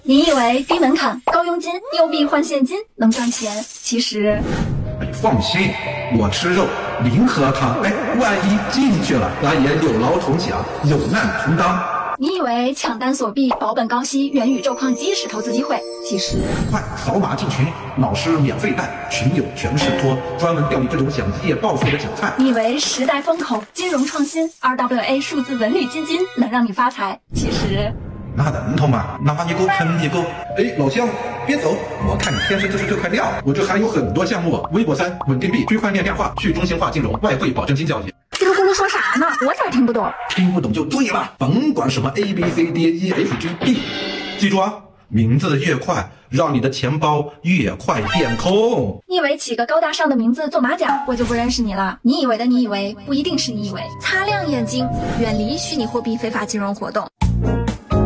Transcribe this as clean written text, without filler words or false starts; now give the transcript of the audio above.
你以为低门槛、高佣金、有币换现金能赚钱？其实， 放心，我吃肉，零喝汤。万一进去了，咱也有劳同享，有难同当。 你以为抢单锁币、保本高息、元宇宙矿机是投资机会？其实， 快扫码进群，老师免费带，群友全是托，专门钓你这种想一夜暴富的韭菜。 你以为时代风口、金融创新、RWA 数字文旅基金能让你发财？其实， 那能通吗？那你给我喷一个！老乡，别走！我看你天生就是这块料。我这还有很多项目：微博3、稳定币、区块链电话、去中心化金融、外汇保证金交易。 叽里咕噜说啥呢？我咋听不懂？ 听不懂就对了，甭管什么 ABCDEFGB， 记住啊，名字越快，让你的钱包越快变空。 你以为起个高大上的名字做马甲，我就不认识你了？你以为的你以为，不一定是你以为。擦亮眼睛，远离虚拟货币非法金融活动。